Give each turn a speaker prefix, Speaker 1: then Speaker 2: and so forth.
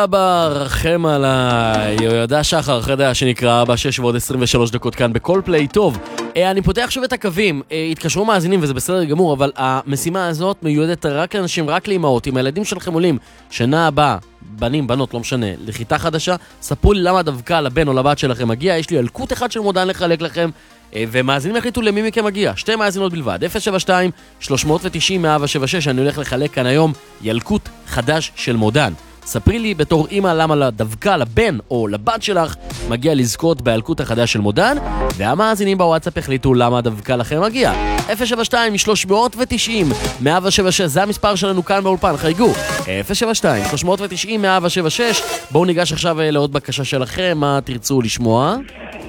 Speaker 1: אבא רחם עליי, ידע שחר, אחרי דעה שנקרא אבא 6 ועוד 23 דקות כאן בכל פליי טוב. אני פותח שוב את הקווים, התקשרו מאזינים וזה בסדר גמור, אבל המשימה הזאת מיועדת רק לאנשים, רק לאמהות. אם הילדים שלכם עולים שנה הבאה, בנים, בנות, לא משנה, לכיתה חדשה, ספרו לי למה דווקא לבן או לבת שלכם מגיע. יש לי ילקוט אחד של מודען לחלק לכם, ומאזינים החליטו למי מכם מגיע. 2 מאזינות בלבד, 072-390-176. אני הולך לחלק כאן היום ילקוט חדש של מודען. ספרי לי בתור אמא למה דווקא לבן או לבת שלך מגיע לזכות בילקוט החדש של מודען, והמאזינים בוואטסאפ החליטו למה דווקא לכם מגיע. 072-390-176, זה המספר שלנו כאן באולפן, חייגו. 072-390-176. בואו ניגש עכשיו לעוד בקשה שלכם, מה תרצו לשמוע?